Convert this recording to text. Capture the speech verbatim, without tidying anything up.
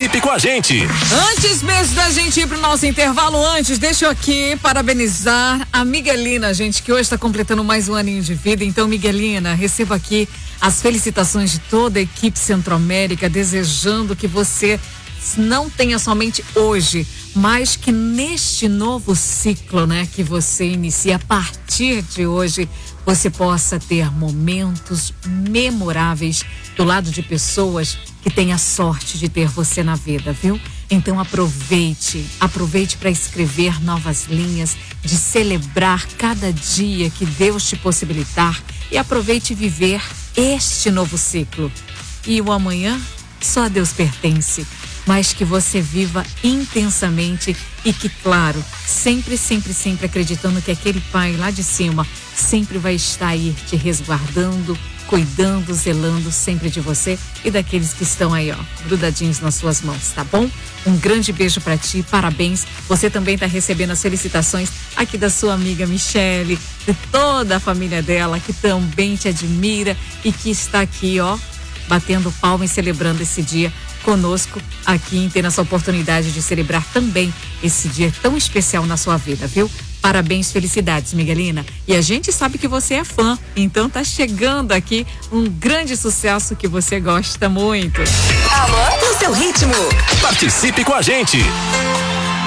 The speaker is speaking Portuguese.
Participe com a gente. Antes mesmo da gente ir pro nosso intervalo, antes, deixa eu aqui parabenizar a Miguelina, gente, que hoje está completando mais um aninho de vida. Então, Miguelina, receba aqui as felicitações de toda a equipe Centro-América, desejando que você não tenha somente hoje, mas que neste novo ciclo, né, que você inicia a partir de hoje, você possa ter momentos memoráveis do lado de pessoas que têm a sorte de ter você na vida, viu? Então aproveite, aproveite para escrever novas linhas, de celebrar cada dia que Deus te possibilitar e aproveite viver este novo ciclo. E o amanhã só a Deus pertence, mas que você viva intensamente e que, claro, sempre, sempre, sempre acreditando que aquele Pai lá de cima sempre vai estar aí te resguardando, cuidando, zelando sempre de você e daqueles que estão aí, ó, grudadinhos nas suas mãos, tá bom? Um grande beijo pra ti, parabéns. Você também tá recebendo as felicitações aqui da sua amiga Michele, de toda a família dela, que também te admira e que está aqui, ó, batendo palma e celebrando esse dia conosco aqui, em ter essa oportunidade de celebrar também esse dia tão especial na sua vida, viu? Parabéns, felicidades, Miguelina. E a gente sabe que você é fã, então tá chegando aqui um grande sucesso que você gosta muito. Alô? No seu ritmo. Participe com a gente.